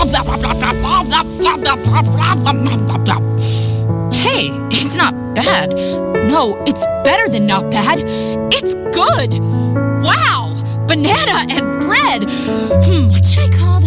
Hey, it's not bad. No, it's better than not bad. It's good. Wow! Banana and bread. What should I call